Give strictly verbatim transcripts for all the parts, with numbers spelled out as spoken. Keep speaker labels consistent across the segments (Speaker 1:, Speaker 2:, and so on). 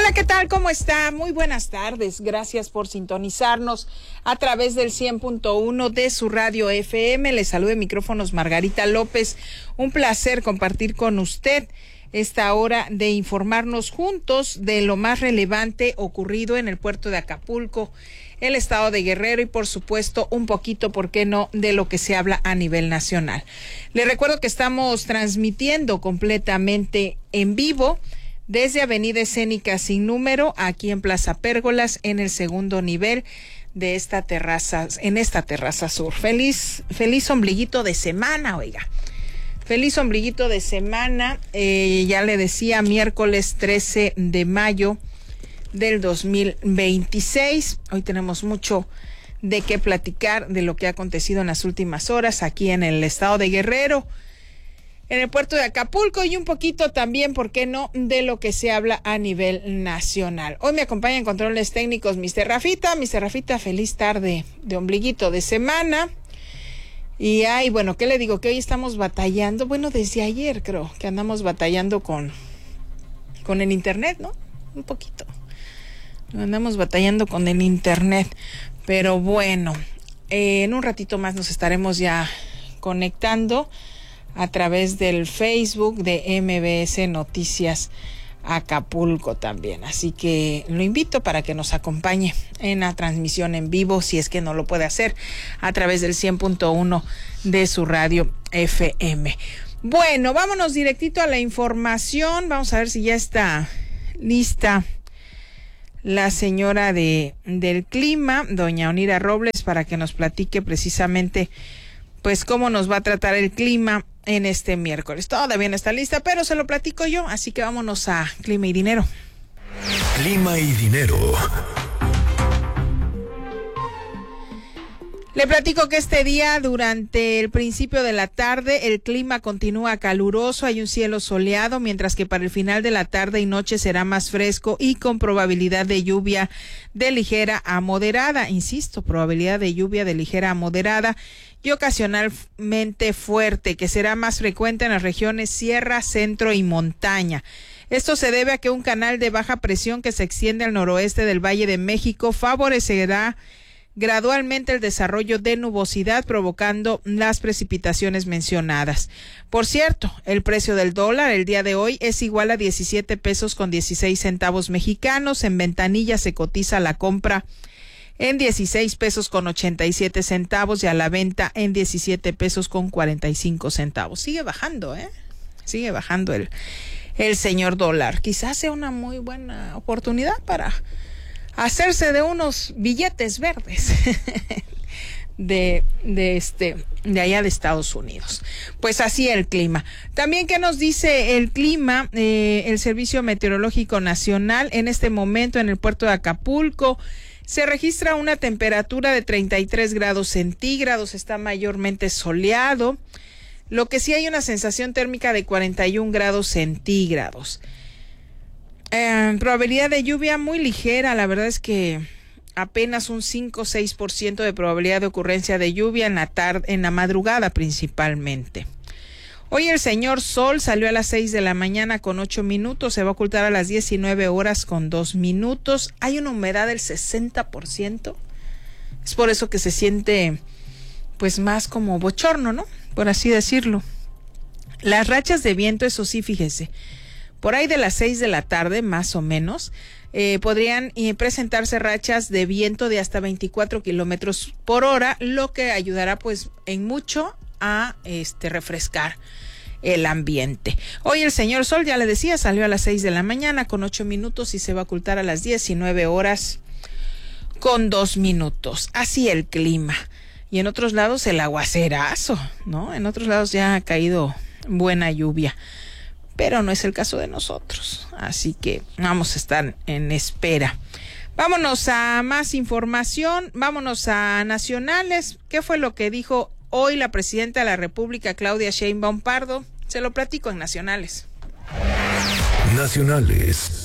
Speaker 1: Hola, ¿qué tal? ¿Cómo está? Muy buenas tardes. Gracias por sintonizarnos a través del cien punto uno de su radio F M. Les saluda en micrófonos Margarita López. Un placer compartir con usted esta hora de informarnos juntos de lo más relevante ocurrido en el puerto de Acapulco, el estado de Guerrero y por supuesto un poquito, ¿por qué no?, de lo que se habla a nivel nacional. Les recuerdo que estamos transmitiendo completamente en vivo desde Avenida Escénica Sin Número, aquí en Plaza Pérgolas, en el segundo nivel de esta terraza, en esta terraza sur. Feliz, feliz ombliguito de semana, oiga. Feliz ombliguito de semana, eh, ya le decía, miércoles trece de mayo del dos mil veintiséis. Hoy tenemos mucho de qué platicar de lo que ha acontecido en las últimas horas aquí en el estado de Guerrero, en el puerto de Acapulco y un poquito también, ¿por qué no?, de lo que se habla a nivel nacional. Hoy me acompaña en controles técnicos mister Rafita. mister Rafita, feliz tarde de ombliguito de semana. Y ay, bueno, ¿qué le digo? Que hoy estamos batallando, bueno, desde ayer creo que andamos batallando con, con el internet, ¿no? Un poquito. Andamos batallando con el internet, pero bueno, eh, en un ratito más nos estaremos ya conectando a través del Facebook de M B S Noticias Acapulco también. Así que lo invito para que nos acompañe en la transmisión en vivo, si es que no lo puede hacer, a través del cien punto uno de su radio F M. Bueno, vámonos directito a la información. Vamos a ver si ya está lista la señora de del clima, doña Onira Robles, para que nos platique precisamente pues cómo nos va a tratar el clima en este miércoles. Todavía no está lista, pero se lo platico yo, así que vámonos a Clima y Dinero.
Speaker 2: Clima y Dinero.
Speaker 1: Le platico que este día, durante el principio de la tarde, el clima continúa caluroso, hay un cielo soleado, mientras que para el final de la tarde y noche será más fresco y con probabilidad de lluvia de ligera a moderada. Insisto, probabilidad de lluvia de ligera a moderada y ocasionalmente fuerte, que será más frecuente en las regiones sierra, centro y montaña. Esto se debe a que un canal de baja presión que se extiende al noroeste del Valle de México favorecerá gradualmente el desarrollo de nubosidad, provocando las precipitaciones mencionadas. Por cierto, el precio del dólar el día de hoy es igual a diecisiete pesos con dieciséis centavos mexicanos. En ventanilla se cotiza la compra en dieciséis pesos con ochenta y siete centavos y a la venta en diecisiete pesos con cuarenta y cinco centavos. Sigue bajando, ¿eh? Sigue bajando el, el señor dólar. Quizás sea una muy buena oportunidad para hacerse de unos billetes verdes de, de este, de allá de Estados Unidos. Pues así el clima. También, ¿qué nos dice el clima? Eh, el Servicio Meteorológico Nacional, en este momento en el puerto de Acapulco se registra una temperatura de treinta y tres grados centígrados, está mayormente soleado, lo que sí hay una sensación térmica de cuarenta y un grados centígrados. Eh, probabilidad de lluvia muy ligera, la verdad es que apenas un cinco o seis por ciento de probabilidad de ocurrencia de lluvia en la tarde, en la madrugada principalmente. Hoy el señor Sol salió a las seis de la mañana con ocho minutos, se va a ocultar a las diecinueve horas con dos minutos. Hay una humedad del sesenta por ciento. Es por eso que se siente pues más como bochorno, ¿no? Por así decirlo. Las rachas de viento, eso sí, fíjese, por ahí de las seis de la tarde, más o menos, eh, podrían eh, presentarse rachas de viento de hasta veinticuatro kilómetros por hora, lo que ayudará pues en mucho a este refrescar el ambiente. Hoy el señor Sol, ya le decía, salió a las seis de la mañana con ocho minutos y se va a ocultar a las diecinueve horas con dos minutos. Así el clima. Y en otros lados el aguacerazo, ¿no? En otros lados ya ha caído buena lluvia, pero no es el caso de nosotros, así que vamos a estar en espera. Vámonos a más información, vámonos a nacionales. ¿Qué fue lo que dijo hoy la presidenta de la República, Claudia Sheinbaum Pardo? Se lo platico en nacionales.
Speaker 2: Nacionales.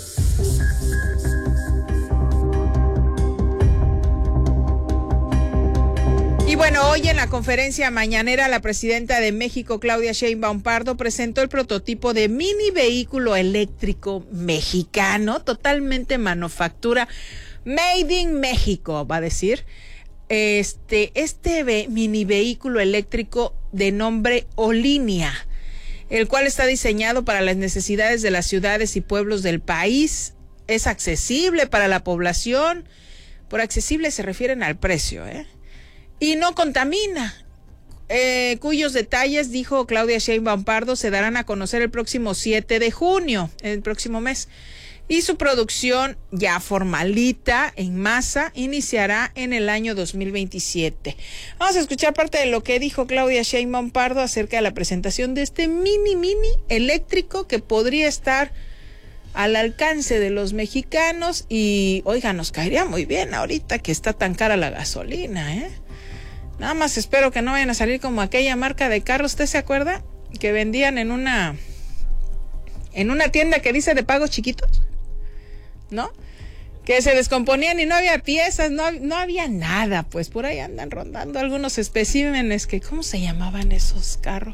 Speaker 1: Y bueno, Bueno, hoy en la conferencia mañanera la presidenta de México, Claudia Sheinbaum Pardo, presentó el prototipo de mini vehículo eléctrico mexicano, totalmente manufactura, made in México, va a decir. Este, este ve, mini vehículo eléctrico de nombre Olinia, el cual está diseñado para las necesidades de las ciudades y pueblos del país. Es accesible para la población. Por accesible se refieren al precio, ¿eh? Y no contamina, eh, cuyos detalles, dijo Claudia Sheinbaum Pardo, se darán a conocer el próximo siete de junio, el próximo mes. Y su producción ya formalita, en masa, iniciará en el año dos mil veintisiete. Vamos a escuchar parte de lo que dijo Claudia Sheinbaum Pardo acerca de la presentación de este mini, mini eléctrico que podría estar al alcance de los mexicanos. Y, oiga, nos caería muy bien ahorita que está tan cara la gasolina, ¿eh? Nada más espero que no vayan a salir como aquella marca de carros, ¿usted se acuerda? Que vendían en una en una tienda que dice de pagos chiquitos, ¿no? Que se descomponían y no había piezas, no, no había nada, pues por ahí andan rondando algunos especímenes que, ¿cómo se llamaban esos carros?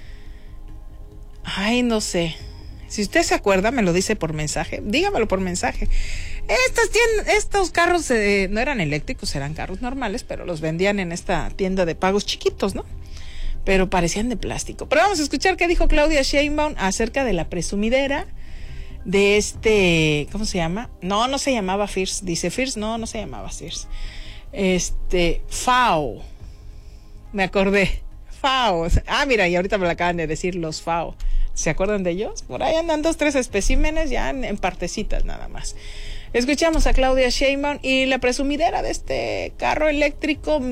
Speaker 1: Ay, no sé. Si usted se acuerda, me lo dice por mensaje, dígamelo por mensaje. Estas tiendas, estos carros eh, no eran eléctricos, eran carros normales, pero los vendían en esta tienda de pagos chiquitos, ¿no? Pero parecían de plástico. Pero vamos a escuchar qué dijo Claudia Sheinbaum acerca de la presumidera de este, ¿cómo se llama? No, no se llamaba Fierce, dice Fierce, no, no se llamaba Fierce. Este, F A O, me acordé, F A O. Ah, mira, y ahorita me lo acaban de decir los F A O. ¿Se acuerdan de ellos? Por ahí andan dos, tres especímenes ya en, en partecitas nada más. Escuchamos a Claudia Sheinbaum y la presumidera de este carro eléctrico